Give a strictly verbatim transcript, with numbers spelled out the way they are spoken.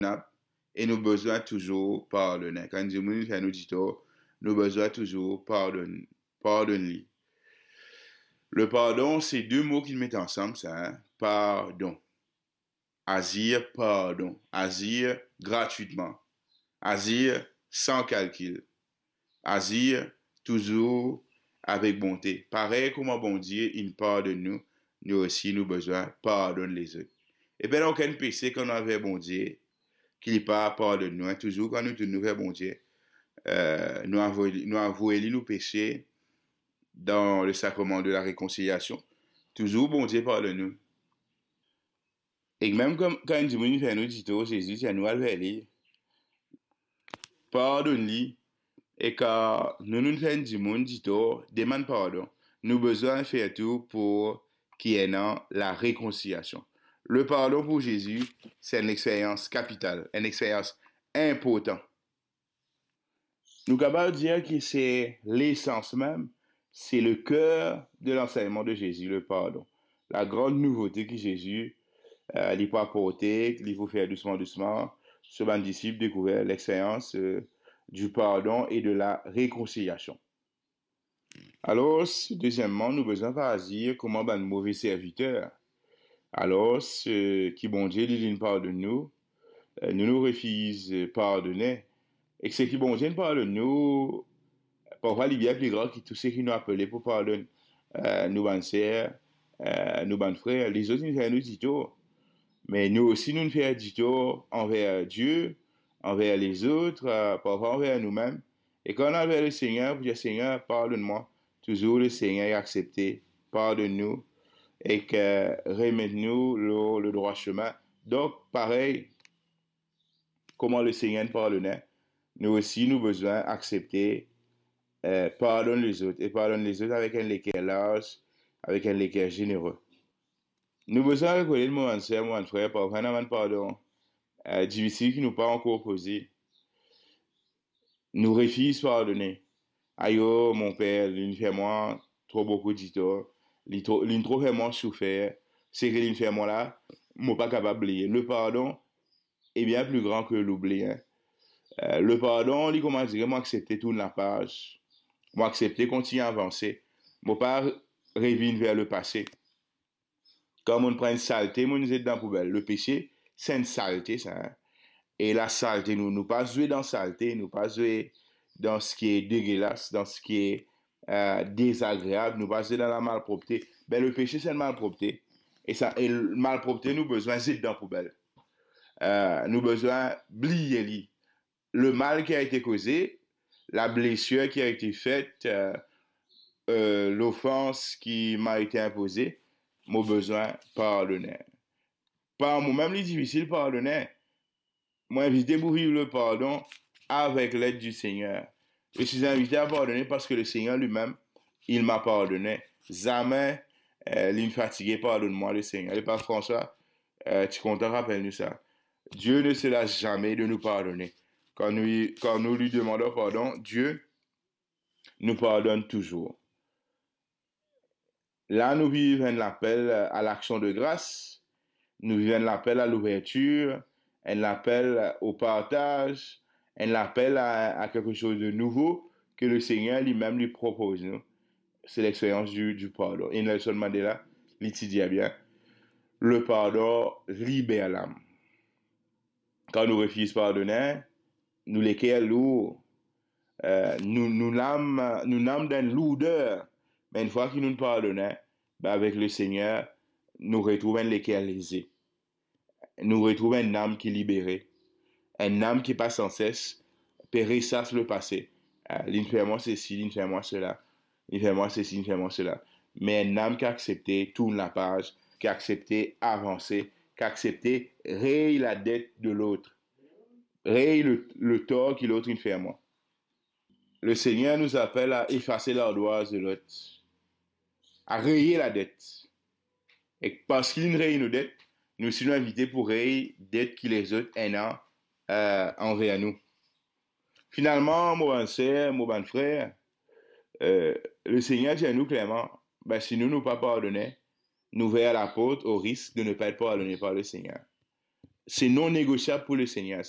et nous besoin toujours pardonner. Quand Dieu nous fait nous dit nous besoin toujours pardonner. Pardonner. Le pardon, c'est deux mots qu'ils mettent ensemble, ça. Hein? Pardon. Agir, pardon. Agir gratuitement. Agir sans calcul. Agir toujours avec bonté. Pareil comme bon Dieu, il pardonne nous. Nous aussi, nous besoin pardonne les autres. Et bien, aucun péché qu'on avait bon Dieu, qu'il pas pardonne nous. Hein? Toujours quand nous nous fait bon Dieu, euh, nous avouons nous, avouons, nous péchés dans le sacrement de la réconciliation. Toujours bon Dieu pardonne nous. Et même comme, quand Dieu nous fait nous dit, Jésus, c'est nous à le pardonne-lui. Et quand nous nous faisons du monde dit, demande pardon. Nous avons besoin de faire tout pour qu'il y ait la réconciliation. Le pardon pour Jésus, c'est une expérience capitale, une expérience importante. Nous pouvons dire que c'est l'essence même, c'est le cœur de l'enseignement de Jésus, le pardon. La grande nouveauté que Jésus euh, il peut apporter, il faut faire doucement, doucement. Ce ban disciple découvert l'expérience euh, du pardon et de la réconciliation. Alors, deuxièmement, nous besoin pas dire comment ban mauvais serviteur. Alors, ce qui bon Dieu dit pardonne nous, euh, nous nous refusons pardonner. Et ce qui bon Dieu pardonne nous, parfois il y a plus grand que tous ceux qui nous appellent pour pardonner. Euh, nous ban sœurs, euh, nous ban frères, les autres nous nous disent tout. Mais nous aussi, nous nous faisons du tort envers Dieu, envers les autres, euh, parfois envers nous-mêmes. Et quand on a envers le Seigneur, pour dire Seigneur, pardonne-moi, toujours le Seigneur est accepté, pardonne-nous et que remette-nous le, le droit chemin. Donc, pareil, comment le Seigneur nous pardonnait, nous aussi, nous besoin accepter, euh, pardonne les autres et pardonne les autres avec un équerre large, avec un équerre généreux. Nous besoin reconnaître mon frère, mon frère, parfois, un pardon euh, difficile qui nous pas encore posé. Nous refusons pardonner. Ayo, mon père, il fait moi trop beaucoup de tort. Il trop, il trop fait moi souffert. C'est que il fait moi là, moi pas capable d'oublier. Le pardon est bien plus grand que l'oubli. Hein. Euh, le pardon, il commence à dire, moi accepter toute la page. Moi accepter, continuer à avancer. Moi pas revenir vers le passé. Quand on prend une saleté, on est dans la poubelle. Le péché, c'est une saleté, ça. Hein? Et la saleté, nous nous pas jouer dans la saleté, nous pas jouer dans ce qui est dégueulasse, dans ce qui est euh, désagréable, nous pas jouer dans la malpropreté. Ben, le péché, c'est la malpropreté. Et ça, et la malpropreté, nous besoin de dans la poubelle. Euh, nous besoin oublier le mal qui a été causé, la blessure qui a été faite, euh, euh, l'offense qui m'a été imposée, mon besoin pardonner. Par moi-même, il est difficile de pardonner. Moi, invité pour vivre le pardon avec l'aide du Seigneur. Je suis invité à pardonner parce que le Seigneur lui-même, il m'a pardonné. Jamais, euh, l'une fatiguée, pardonne-moi le Seigneur. Et par François, euh, tu comptes, rappelle-nous ça. Dieu ne se lasse jamais de nous pardonner. Quand nous, quand nous lui demandons pardon, Dieu nous pardonne toujours. Là, nous vivons l'appel à l'action de grâce. Nous vivons l'appel à l'ouverture. Un appel au partage. Un appel à, à quelque chose de nouveau que le Seigneur lui-même lui propose. Nous. C'est l'expérience du, du pardon. Et Nelson Mandela, il dit bien, le pardon libère l'âme. Quand nous refusons pardonner, nous l'équerre lourd. Euh, nous nous l'âme nous l'âme d'une lourdeur. Mais une fois qu'il nous pardonne, ben avec le Seigneur, nous retrouvons l'équerre lésé. Nous retrouvons une âme qui est libérée. Une âme qui pas sans cesse périssasse le passé. Euh, l'une fait moi ceci, l'une fait moi cela. L'une fait moi ceci, l'une fait moi cela. Mais une âme qui a accepté tourne la page, qui a accepté avancer, qui a accepté rayer la dette de l'autre. Rayer le, le tort que l'autre fait à moi. Le Seigneur nous appelle à effacer l'ardoise de l'autre, à rayer la dette. Et parce qu'il raye nos dettes, nous sommes invités pour rayer dette que les autres ont euh, envers nous. Finalement, mon bon sœur, mon bon frère, euh, le Seigneur dit à nous clairement, ben, si nous ne nous pas pardonner, nous verrons la porte au risque de ne pas être pardonnés par le Seigneur. c'est non négociable pour le Seigneur.